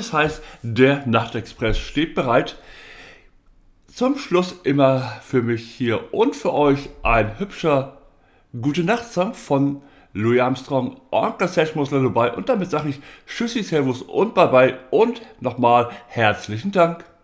es heißt, der Nachtexpress steht bereit. Zum Schluss immer für mich hier und für euch ein hübscher Gute-Nacht-Song von Louis Armstrong, Onkel Sashmos Lullaby. Und damit sage ich Tschüssi, Servus und Bye-Bye und nochmal herzlichen Dank.